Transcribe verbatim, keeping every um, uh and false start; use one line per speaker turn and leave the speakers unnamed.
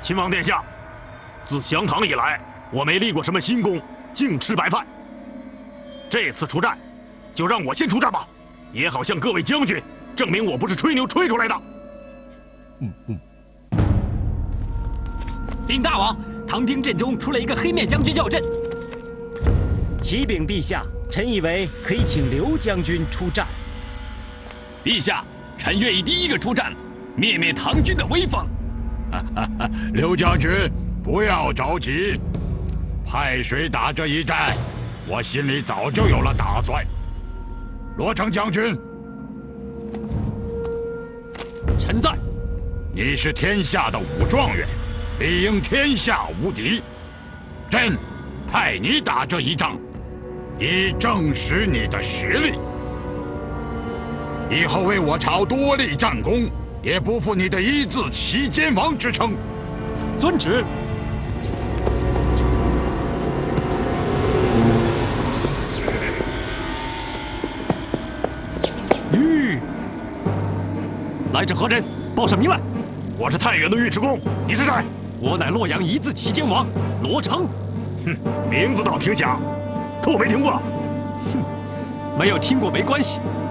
秦王殿下，自降唐以来，我没立过什么新功，净吃白饭。这次出战，就让我先出战吧，也好向各位将军证明我不是吹牛吹出来的。
嗯嗯。
禀大王，唐兵阵中出了一个黑面将军叫阵。
启禀陛下，臣以为可以请刘将军出战。
陛下，臣愿意第一个出战，灭灭唐军的威风。
刘将军，不要着急，派谁打这一战，我心里早就有了打算。罗成将军，
臣在。
你是天下的武状元，理应天下无敌。朕派你打这一仗，以证实你的实力。以后为我朝多立战功，也不负你的一字齐肩王之称。
遵旨。
吁，
来者何人？报上名来。
我是太原的尉迟恭，你是谁？
我乃洛阳一字齐肩王罗成。
哼，名字倒挺响，可我没听过。
哼，没有听过没关系。